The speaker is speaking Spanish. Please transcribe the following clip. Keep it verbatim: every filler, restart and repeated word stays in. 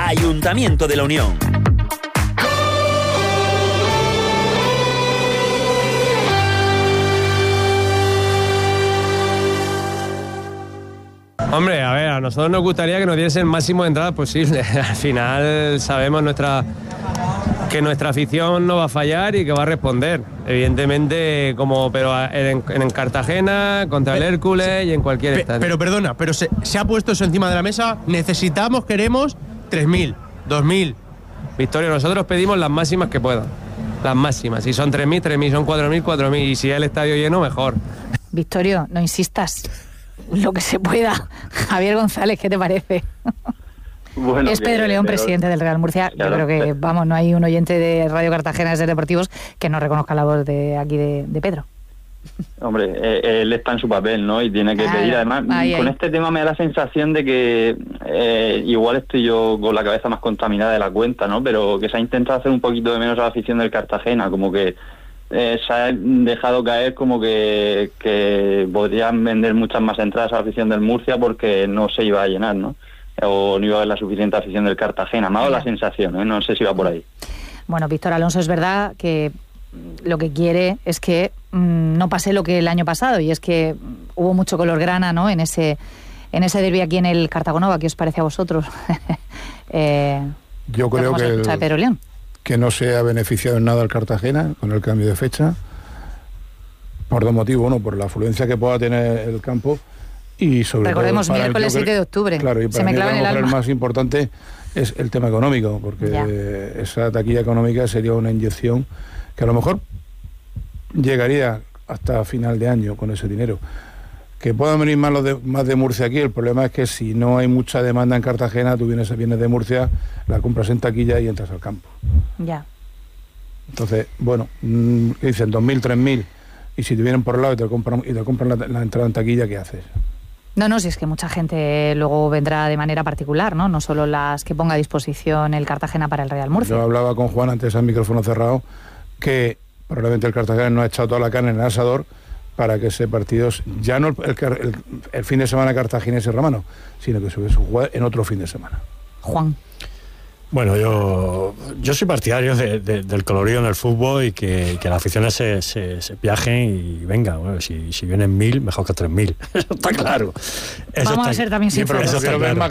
Ayuntamiento de la Unión. Hombre, a ver, a nosotros nos gustaría que nos diese el máximo de entradas posible. Al final sabemos nuestra que nuestra afición no va a fallar y que va a responder. Evidentemente, como pero en, en Cartagena, contra el Hércules y en cualquier estadio. Pero perdona, pero se, se ha puesto eso encima de la mesa. Necesitamos, queremos tres mil, dos mil. Victorio, nosotros pedimos las máximas que puedan. Las máximas. Si son tres mil, tres mil, son cuatro mil, cuatro mil. Y si es el estadio lleno, mejor. Victorio, no insistas. Lo que se pueda. Javier González, ¿qué te parece? Bueno, es Pedro que, León, pero, presidente del Real Murcia. Claro, Yo creo que, vamos, no hay un oyente de Radio Cartagena de Ser Deportivos que no reconozca la voz de aquí de, de Pedro. Hombre, eh, él está en su papel, ¿no? Y tiene que claro, pedir. Además, ahí, con ahí. este tema me da la sensación de que eh, igual estoy yo con la cabeza más contaminada de la cuenta, ¿no? Pero que se ha intentado hacer un poquito de menos a la afición del Cartagena, como que Eh, se ha dejado caer como que, que podrían vender muchas más entradas a la afición del Murcia porque no se iba a llenar, ¿no? O no iba a haber la suficiente afición del Cartagena. Me ha dado la sensación, ¿eh? No sé si va por ahí. Bueno, Víctor Alonso, es verdad que lo que quiere es que mmm, no pase lo que el año pasado, y es que hubo mucho color grana, ¿no? En ese en ese derbi aquí en el Cartagonova. ¿Qué os parece a vosotros? eh, Yo creo que... El, Pedro León. que no se ha beneficiado en nada al Cartagena con el cambio de fecha, por dos motivos. Uno, por la afluencia que pueda tener el campo, y sobre Recordemos, todo miércoles siete de octubre. Claro, y para se me mí clava en el alma. El más importante es el tema económico, porque ya. esa taquilla económica sería una inyección que a lo mejor llegaría hasta final de año con ese dinero. Que puedan venir más, los de, más de Murcia aquí, el problema es que si no hay mucha demanda en Cartagena, tú vienes, vienes de Murcia, la compras en taquilla y entras al campo. Ya. Entonces, bueno, ¿qué dicen? dos mil, tres mil, y si te vienen por el lado y te compran, y te compran la, la entrada en taquilla, ¿qué haces? No, no, si es que mucha gente luego vendrá de manera particular, ¿no? No solo las que ponga a disposición el Cartagena para el Real Murcia. Yo hablaba con Juan antes al micrófono cerrado, que probablemente el Cartagena no ha echado toda la carne en el asador para que ese partido, ya no el, el, el fin de semana cartaginés y romano, sino que se hubiese jugado en otro fin de semana. Juan. Bueno, yo yo soy partidario de, de, del colorido en el fútbol y que, que las aficiones se, se, se viajen y venga, bueno, si, si vienen mil, mejor que tres mil. Eso está claro. Eso Vamos está, a ser también sinceros. Eso está claro.